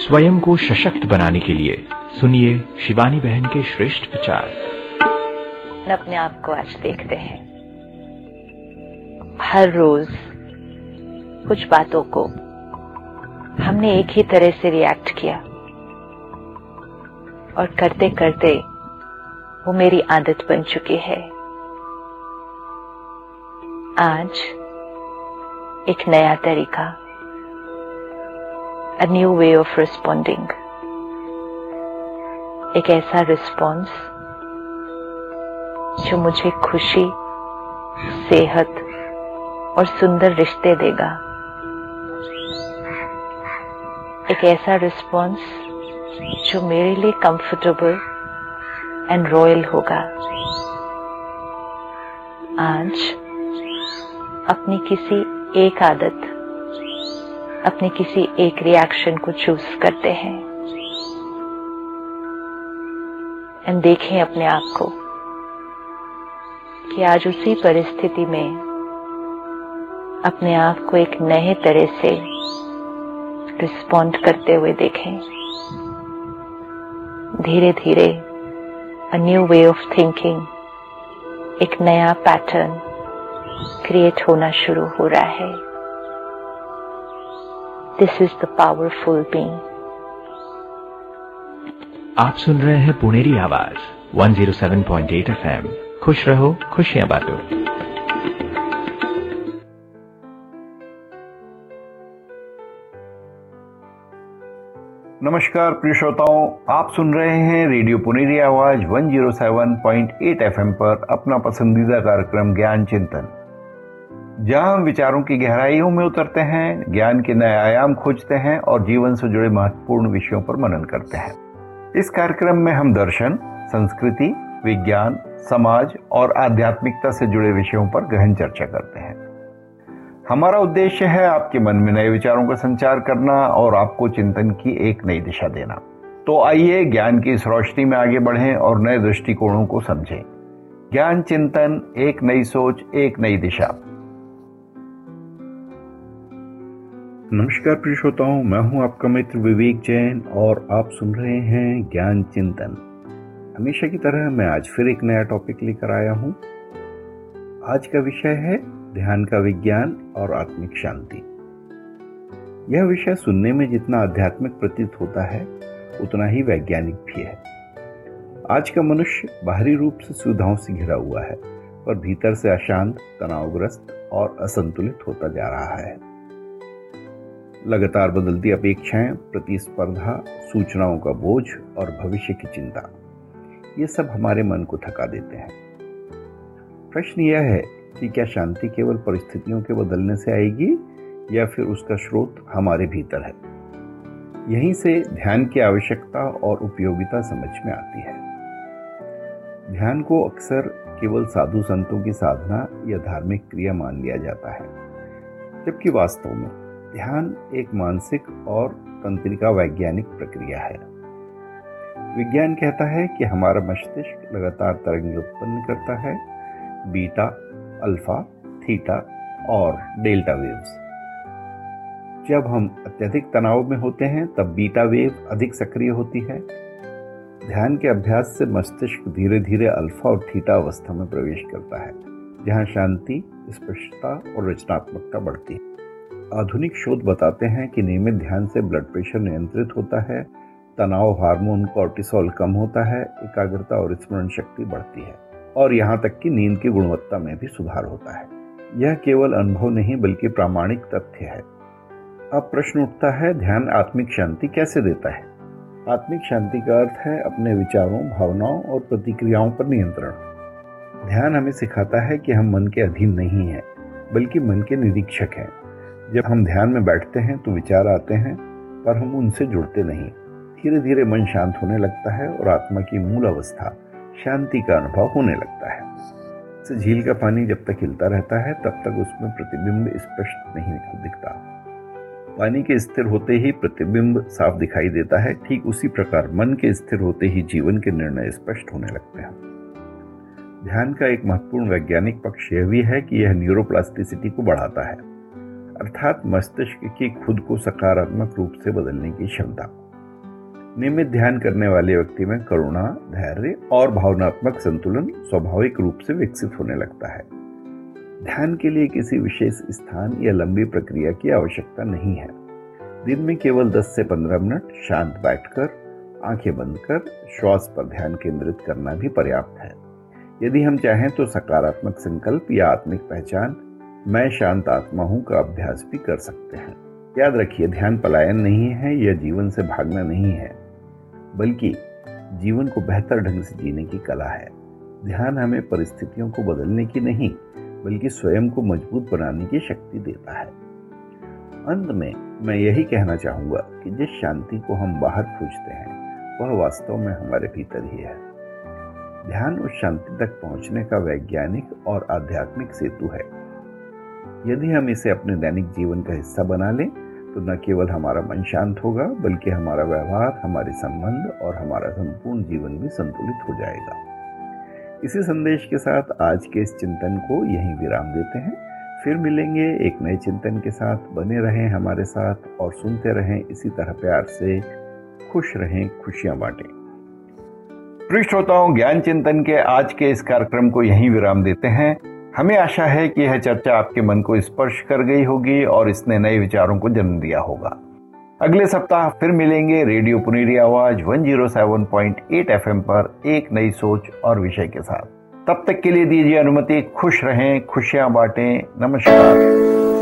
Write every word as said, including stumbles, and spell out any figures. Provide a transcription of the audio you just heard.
स्वयं को सशक्त बनाने के लिए सुनिए शिवानी बहन के श्रेष्ठ विचार। अपने आप को आज देखते हैं, हर रोज कुछ बातों को हमने एक ही तरह से रिएक्ट किया और करते करते वो मेरी आदत बन चुकी है। आज एक नया तरीका, a new way of responding, एक ऐसा रिस्पॉन्स जो मुझे खुशी, सेहत और सुंदर रिश्ते देगा। एक ऐसा रिस्पॉन्स जो मेरे लिए कंफर्टेबल एंड रॉयल होगा। आज अपनी किसी एक आदत, अपने किसी एक रिएक्शन को चूज करते हैं एंड देखें अपने आप को कि आज उसी परिस्थिति में अपने आप को एक नए तरह से रिस्पॉन्ड करते हुए देखें। धीरे धीरे a new way of thinking, एक नया पैटर्न क्रिएट होना शुरू हो रहा है। This is the powerful being. आप सुन रहे हैं पुनेरी आवाज एक सौ सात पॉइंट आठ एफ एम। खुश रहो, खुशियां बांटो। नमस्कार प्रिय श्रोताओं, आप सुन रहे हैं रेडियो पुनेरी आवाज एक सौ सात पॉइंट आठ एफ एम पर अपना पसंदीदा कार्यक्रम ज्ञान चिंतन, जहां हम विचारों की गहराइयों में उतरते हैं, ज्ञान के नए आयाम खोजते हैं और जीवन से जुड़े महत्वपूर्ण विषयों पर मनन करते हैं। इस कार्यक्रम में हम दर्शन, संस्कृति, विज्ञान, समाज और आध्यात्मिकता से जुड़े विषयों पर गहन चर्चा करते हैं। हमारा उद्देश्य है आपके मन में नए विचारों का संचार करना और आपको चिंतन की एक नई दिशा देना। तो आइए ज्ञान की इस रोशनी में आगे बढ़ें और नए दृष्टिकोणों को समझें। ज्ञान चिंतन, एक नई सोच, एक नई दिशा। नमस्कार प्रिय श्रोताओं, मैं हूं आपका मित्र विवेक जैन और आप सुन रहे हैं ज्ञान चिंतन। हमेशा की तरह मैं आज फिर एक नया टॉपिक लेकर आया हूं। आज का विषय है ध्यान का विज्ञान और आत्मिक शांति। यह विषय सुनने में जितना आध्यात्मिक प्रतीत होता है उतना ही वैज्ञानिक भी है। आज का मनुष्य बाहरी रूप से सुविधाओं से घिरा हुआ है, पर भीतर से अशांत, तनावग्रस्त और असंतुलित होता जा रहा है। लगातार बदलती अपेक्षाएं, प्रतिस्पर्धा, सूचनाओं का बोझ और भविष्य की चिंता, ये सब हमारे मन को थका देते हैं। प्रश्न यह है कि क्या शांति केवल परिस्थितियों के बदलने से आएगी या फिर उसका स्रोत हमारे भीतर है? यहीं से ध्यान की आवश्यकता और उपयोगिता समझ में आती है। ध्यान को अक्सर केवल साधु संतों की साधना या धार्मिक क्रिया मान लिया जाता है, जबकि वास्तव में ध्यान एक मानसिक और तंत्रिका वैज्ञानिक प्रक्रिया है। विज्ञान कहता है कि हमारा मस्तिष्क लगातार तरंगें उत्पन्न करता है, बीटा, अल्फा, थीटा और डेल्टा वेव्स। जब हम अत्यधिक तनाव में होते हैं तब बीटा वेव अधिक सक्रिय होती है। ध्यान के अभ्यास से मस्तिष्क धीरे धीरे अल्फा और थीटा अवस्था में प्रवेश करता है, जहां शांति, स्पष्टता और रचनात्मकता बढ़ती है। आधुनिक शोध बताते हैं कि नियमित ध्यान से ब्लड प्रेशर नियंत्रित होता है, तनाव हार्मोन कॉर्टिसोल कम होता है, एकाग्रता और स्मरण शक्ति बढ़ती है और यहाँ तक कि नींद की गुणवत्ता में भी सुधार होता है। यह केवल अनुभव नहीं बल्कि प्रामाणिक तथ्य है। अब प्रश्न उठता है, ध्यान आत्मिक शांति कैसे देता है? आत्मिक शांति का अर्थ है अपने विचारों, भावनाओं और प्रतिक्रियाओं पर नियंत्रण। ध्यान हमें सिखाता है कि हम मन के अधीन नहीं हैं, बल्कि मन के निरीक्षक हैं। जब हम ध्यान में बैठते हैं तो विचार आते हैं, पर हम उनसे जुड़ते नहीं। धीरे धीरे मन शांत होने लगता है और आत्मा की मूल अवस्था, शांति का अनुभव होने लगता है। से झील का पानी जब तक हिलता रहता है तब तक उसमें प्रतिबिंब स्पष्ट नहीं दिखता। पानी के स्थिर होते ही प्रतिबिंब साफ दिखाई देता है। ठीक उसी प्रकार मन के स्थिर होते ही जीवन के निर्णय स्पष्ट होने लगते हैं। ध्यान का एक महत्वपूर्ण वैज्ञानिक पक्ष यह भी है कि यह न्यूरोप्लास्टिसिटी को बढ़ाता है, अर्थात मस्तिष्क की खुद को सकारात्मक रूप से बदलने की क्षमता। नियमित ध्यान करने वाले व्यक्ति में करुणा, धैर्य और भावनात्मक संतुलन स्वाभाविक रूप से विकसित होने लगता है। ध्यान के लिए किसी विशेष स्थान या लंबी प्रक्रिया की आवश्यकता नहीं है। दिन में केवल दस से पंद्रह मिनट शांत बैठकर आंखें बंद कर श्वास पर ध्यान केंद्रित करना भी पर्याप्त है। यदि हम चाहें तो सकारात्मक संकल्प या आत्मिक पहचान, मैं शांत आत्मा हूं का अभ्यास भी कर सकते हैं। याद रखिए, ध्यान पलायन नहीं है या जीवन से भागना नहीं है, बल्कि जीवन को बेहतर ढंग से जीने की कला है। ध्यान हमें परिस्थितियों को बदलने की नहीं, बल्कि स्वयं को मजबूत बनाने की शक्ति देता है। अंत में मैं यही कहना चाहूंगा कि जिस शांति को हम बाहर खोजते हैं वह वास्तव में हमारे भीतर ही है। ध्यान उस शांति तक पहुंचने का वैज्ञानिक और आध्यात्मिक सेतु है। यदि हम इसे अपने दैनिक जीवन का हिस्सा बना लें तो न केवल हमारा मन शांत होगा, बल्कि हमारा व्यवहार, हमारे संबंध और हमारा संपूर्ण जीवन भी संतुलित हो जाएगा। इसी संदेश के साथ आज के इस चिंतन को यहीं विराम देते हैं। फिर मिलेंगे एक नए चिंतन के साथ। बने रहें हमारे साथ और सुनते रहें इसी तरह प्यार से। खुश रहें, खुशियां बांटें। प्रिय श्रोताओं, ज्ञान चिंतन के आज के इस कार्यक्रम को यहीं विराम देते हैं। हमें आशा है कि यह चर्चा आपके मन को स्पर्श कर गई होगी और इसने नए विचारों को जन्म दिया होगा। अगले सप्ताह फिर मिलेंगे रेडियो पुनेरी आवाज एक सौ सात पॉइंट आठ एफएम पर एक नई सोच और विषय के साथ। तब तक के लिए दीजिए अनुमति। खुश रहें, खुशियां बांटें। नमस्कार।